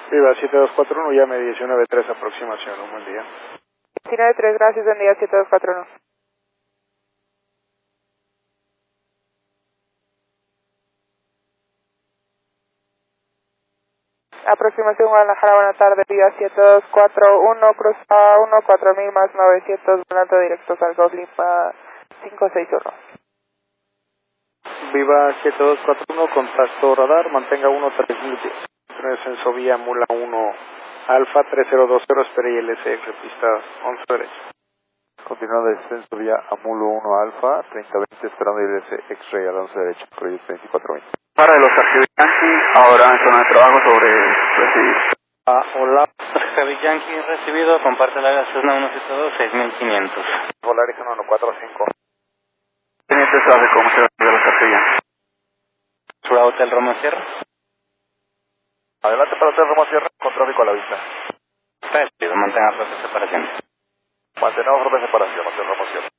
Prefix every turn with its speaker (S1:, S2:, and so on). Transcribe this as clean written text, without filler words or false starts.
S1: Viva 7241, llame 193, aproximación, un buen día.
S2: 193, gracias, buen día, 7241. Aproximación Guadalajara, buena tarde, Viva 7241, cruz A1, 4000 más 900, volante directos al Goblin 561.
S1: Viva 7241, contacto radar, mantenga 13010. Descenso vía Mula 1 Alfa 3020, espere ILSF, pista 11 derecha.
S3: Continuando descenso vía Amulo 1 Alfa, 3020, esperando ILS X-Ray al 11 derecho, proyecto 2420.
S4: Para de los Yankee, ahora en zona de trabajo sobre recibir.
S1: Hola.
S5: Yankee recibido, comparte la Cessna 172, 6500.
S1: Volaris 145.
S4: Teniente sabe cómo se de los Yankee.
S5: Sur Hotel Roma Sierra.
S3: Adelante para Hotel Roma Sierra, con tráfico a la vista.
S5: Recibido, mantenga ruta de separación.
S3: Mantenemos ruta de separación, Hotel Roma Sierra.